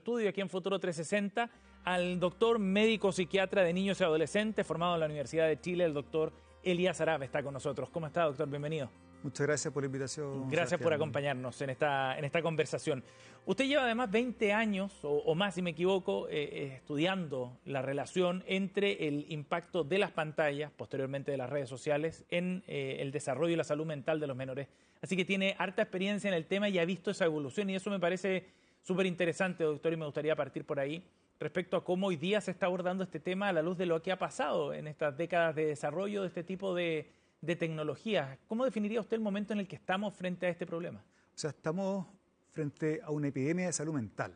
estudio aquí en Futuro 360 al doctor médico psiquiatra de niños y adolescentes formado en la Universidad de Chile, el doctor Elías Arap está con nosotros. ¿Cómo está, doctor? Bienvenido. Muchas gracias por la invitación. Gracias Sebastián, por acompañarnos en esta conversación. Usted lleva además 20 años o más, si me equivoco, estudiando la relación entre el impacto de las pantallas, posteriormente de las redes sociales, en el desarrollo y la salud mental de los menores. Así que tiene harta experiencia en el tema y ha visto esa evolución y eso me parece súper interesante, doctor, y me gustaría partir por ahí respecto a cómo hoy día se está abordando este tema a la luz de lo que ha pasado en estas décadas de desarrollo de este tipo de tecnologías. ¿Cómo definiría usted el momento en el que estamos frente a este problema? O sea, estamos frente a una epidemia de salud mental,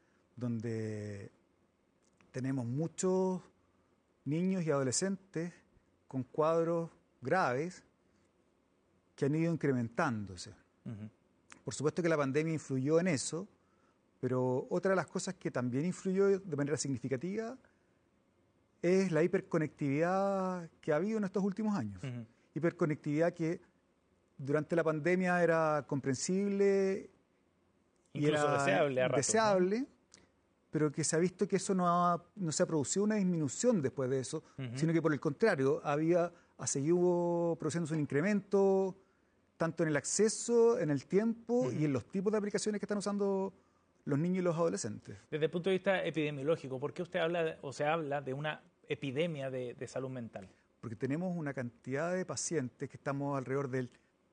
donde tenemos muchos niños y adolescentes con cuadros graves que han ido incrementándose. Por supuesto que la pandemia influyó en eso, pero otra de las cosas que también influyó de manera significativa es la hiperconectividad que ha habido en estos últimos años. Hiperconectividad que durante la pandemia era comprensible y incluso era deseable, a ratos, deseable, ¿no? Pero que se ha visto que eso no se ha producido una disminución después de eso, sino que por el contrario, hubo produciéndose un incremento tanto en el acceso, en el tiempo y en los tipos de aplicaciones que están usando los niños y los adolescentes. Desde el punto de vista epidemiológico, ¿por qué usted se habla de una epidemia de salud mental? Porque tenemos una cantidad de pacientes que estamos alrededor del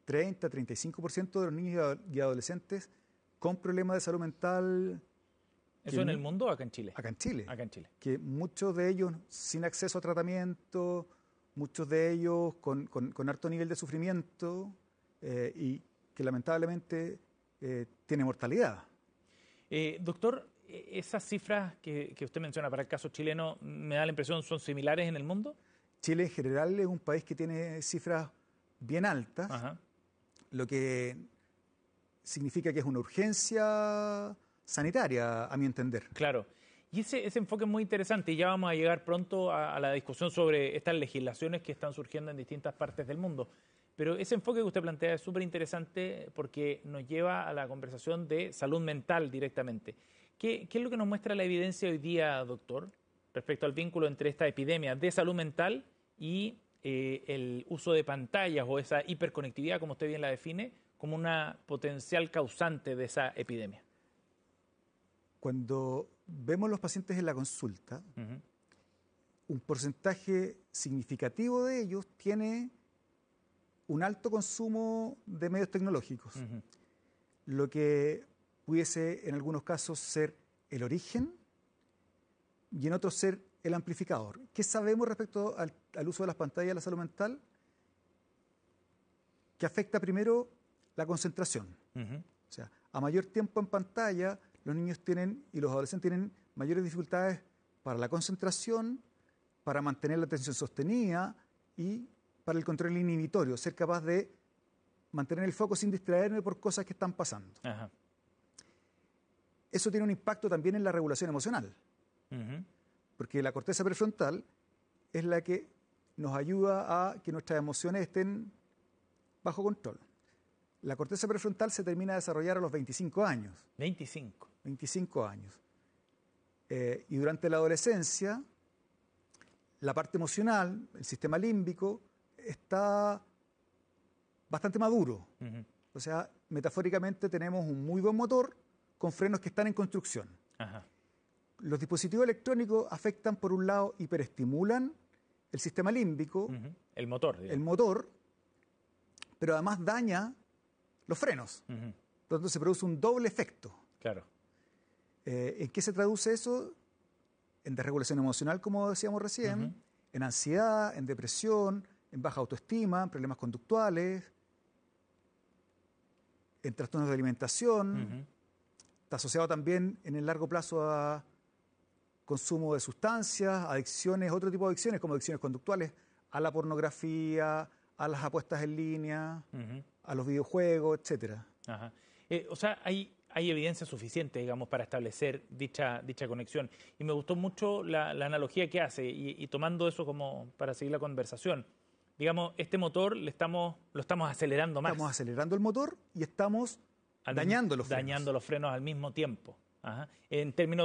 30-35% de los niños y adolescentes con problemas de salud mental. ¿Eso en el mundo o acá en Chile? Acá en Chile. Acá en Chile. Que muchos de ellos sin acceso a tratamiento, muchos de ellos con alto nivel de sufrimiento y que lamentablemente tiene mortalidad. Doctor, esas cifras que usted menciona para el caso chileno, me da la impresión son similares en el mundo. Chile en general es un país que tiene cifras bien altas, lo que significa que es una urgencia sanitaria, a mi entender. Claro. Y ese enfoque es muy interesante y ya vamos a llegar pronto a la discusión sobre estas legislaciones que están surgiendo en distintas partes del mundo. Pero ese enfoque que usted plantea es súper interesante porque nos lleva a la conversación de salud mental directamente. ¿Qué es lo que nos muestra la evidencia hoy día, doctor, respecto al vínculo entre esta epidemia de salud mental y el uso de pantallas o esa hiperconectividad, como usted bien la define, como una potencial causante de esa epidemia? Cuando vemos los pacientes en la consulta, un porcentaje significativo de ellos tiene un alto consumo de medios tecnológicos, lo que pudiese en algunos casos ser el origen y en otros ser el amplificador. ¿Qué sabemos respecto al uso de las pantallas en la salud mental? Que afecta primero la concentración. O sea, a mayor tiempo en pantalla, los niños y los adolescentes tienen mayores dificultades para la concentración, para mantener la atención sostenida y para el control inhibitorio, ser capaz de mantener el foco sin distraerme por cosas que están pasando. Eso tiene un impacto también en la regulación emocional, porque la corteza prefrontal es la que nos ayuda a que nuestras emociones estén bajo control. La corteza prefrontal se termina de desarrollar a los 25 años. 25 años. Y durante la adolescencia, la parte emocional, el sistema límbico, está bastante maduro. O sea, metafóricamente tenemos un muy buen motor con frenos que están en construcción. Los dispositivos electrónicos afectan, por un lado, hiperestimulan el sistema límbico, el motor, digamos. el motor, pero además daña los frenos. Entonces se produce un doble efecto. Claro. ¿En qué se traduce eso? En desregulación emocional, como decíamos recién, en ansiedad, en depresión, en baja autoestima, en problemas conductuales, en trastornos de alimentación. Está asociado también en el largo plazo a consumo de sustancias, adicciones, otro tipo de adicciones, como adicciones conductuales, a la pornografía, a las apuestas en línea, a los videojuegos, etcétera. O sea, hay evidencia suficiente, digamos, para establecer dicha conexión. Y me gustó mucho la analogía que hace, y tomando eso como para seguir la conversación. Digamos, este motor lo estamos acelerando más. Estamos acelerando el motor y estamos dañando los frenos. Dañando los frenos al mismo tiempo. En términos